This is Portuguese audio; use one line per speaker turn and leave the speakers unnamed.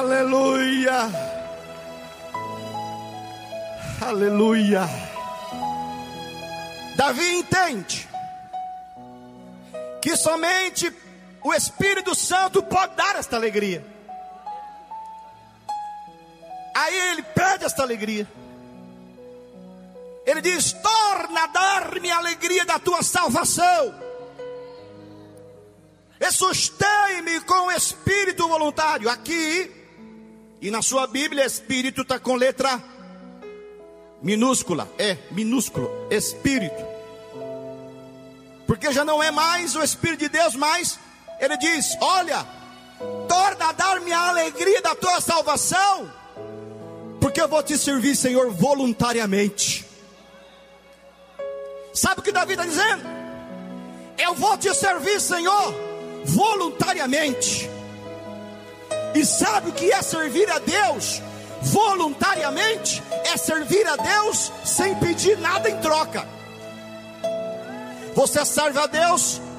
aleluia, aleluia. Davi entende que somente o Espírito Santo pode dar esta alegria. Aí ele pede esta alegria. Ele diz: torna a dar-me a alegria da tua salvação, e sustém-me com o espírito voluntário. Aqui, e na sua Bíblia, espírito está com letra minúscula, minúsculo, espírito, porque já não é mais o Espírito de Deus, mas ele diz: olha, torna a dar-me a alegria da tua salvação, porque eu vou te servir, Senhor, voluntariamente. Sabe o que Davi está dizendo? Eu vou te servir, Senhor, voluntariamente. E sabe o que é servir a Deus voluntariamente? É servir a Deus sem pedir nada em troca. Você serve a Deus